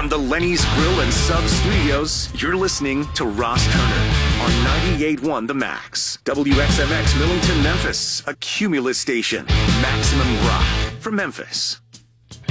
From the Lenny's Grill and Sub Studios, you're listening to Ross Turner on 98.1 The Max. WXMX Millington, Memphis, a Cumulus station. Maximum rock from Memphis.